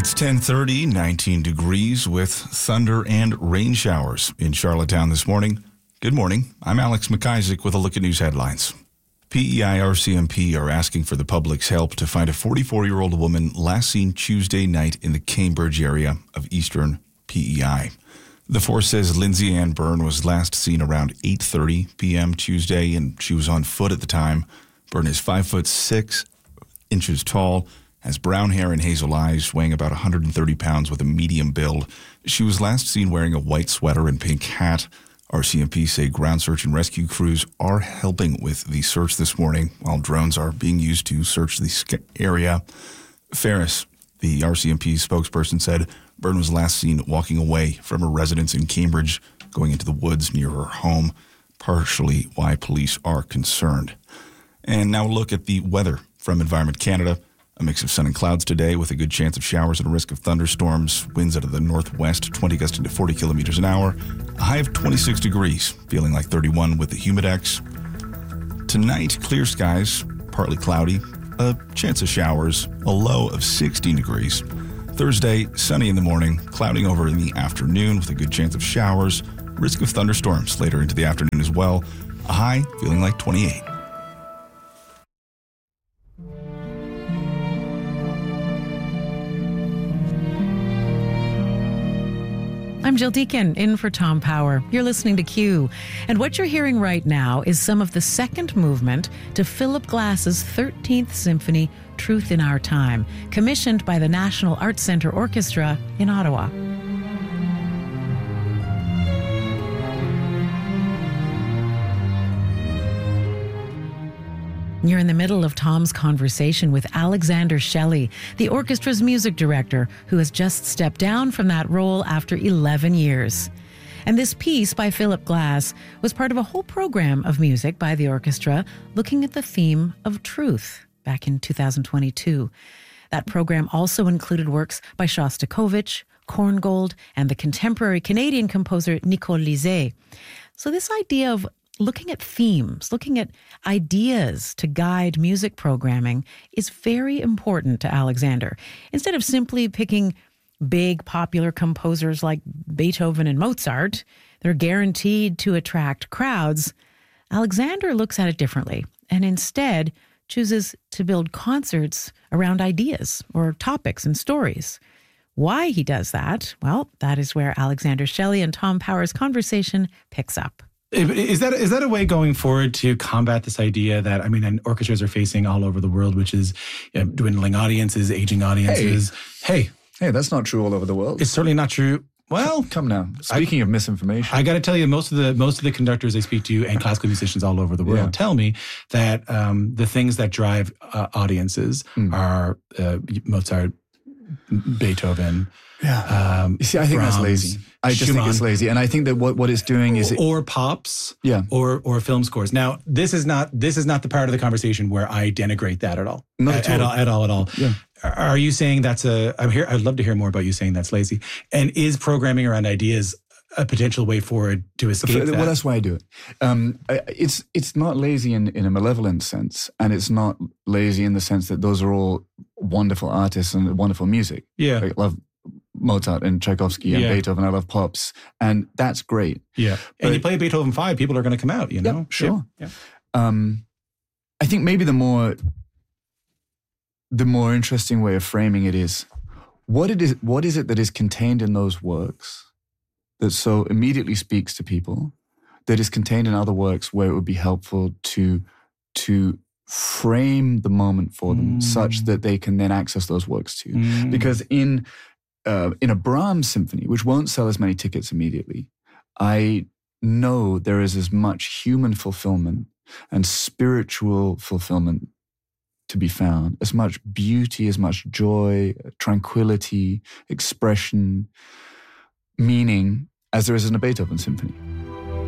It's 10:30, 19 degrees with thunder and rain showers in Charlottetown this morning. Good morning. I'm Alex McIsaac with a look at news headlines. PEI RCMP are asking for the public's help to find a 44-year-old woman last seen Tuesday night in the Cambridge area of eastern PEI. The force says Lindsay Ann Byrne was last seen around 8:30 p.m. Tuesday, and she was on foot at the time. Byrne is 5'6" tall, has brown hair and hazel eyes, weighing about 130 pounds with a medium build. She was last seen wearing a white sweater and pink hat. RCMP say ground search and rescue crews are helping with the search this morning, while drones are being used to search the area. Ferris, the RCMP spokesperson, said Byrne was last seen walking away from her residence in Cambridge, going into the woods near her home, partially why police are concerned. And now a look at the weather from Environment Canada. A mix of sun and clouds today with a good chance of showers and a risk of thunderstorms. Winds out of the northwest, 20 gusting to 40 kilometers an hour. A high of 26 degrees, feeling like 31 with the Humidex. Tonight, clear skies, partly cloudy, a chance of showers, a low of 16 degrees. Thursday, sunny in the morning, clouding over in the afternoon with a good chance of showers. Risk of thunderstorms later into the afternoon as well. A high, feeling like 28. I'm Jill Deacon, in for Tom Power. You're listening to Q. And what you're hearing right now is some of the second movement to Philip Glass's 13th Symphony, Truth in Our Time, commissioned by the National Arts Centre Orchestra in Ottawa. You're in the middle of Tom's conversation with Alexander Shelley, the orchestra's music director, who has just stepped down from that role after 11 years. And this piece by Philip Glass was part of a whole program of music by the orchestra looking at the theme of truth back in 2022. That program also included works by Shostakovich, Korngold, and the contemporary Canadian composer Nicole Lizet. So this idea of looking at themes, looking at ideas to guide music programming is very important to Alexander. Instead of simply picking big popular composers like Beethoven and Mozart, they're guaranteed to attract crowds, Alexander looks at it differently and instead chooses to build concerts around ideas or topics and stories. Why he does that, well, that is where Alexander Shelley and Tom Power's conversation picks up. Is that a way going forward to combat this idea that, and orchestras are facing all over the world, which is dwindling audiences, aging audiences? Hey, that's not true all over the world. It's certainly not true. Well, come now. Speaking of misinformation, I got to tell you, most of the conductors I speak to and classical musicians all over the world tell me that the things that drive audiences are Mozart, Beethoven. Yeah. You see, I think Brahms, that's lazy. I just think it's lazy, and I think that what it's doing is or pops, or film scores. Now, this is not the part of the conversation where I denigrate that at all. Not at all. Yeah. Are you saying that's I'm here? I'd love to hear more about you saying that's lazy. And is programming around ideas a potential way forward to escape that? Well, that's why I do it. It's not lazy in a malevolent sense, and it's not lazy in the sense that those are all wonderful artists and wonderful music. Yeah, I love Mozart and Tchaikovsky and Beethoven. I love pops, and that's great. Yeah, and you play Beethoven 5, people are going to come out. You know, yeah, sure. Yeah. I think maybe the more interesting way of framing it is what is it that is contained in those works that so immediately speaks to people, that is contained in other works where it would be helpful to frame the moment for them such that they can then access those works too. Because in a Brahms symphony, which won't sell as many tickets immediately, I know there is as much human fulfillment and spiritual fulfillment to be found, as much beauty, as much joy, tranquility, expression, meaning as there is in a Beethoven symphony.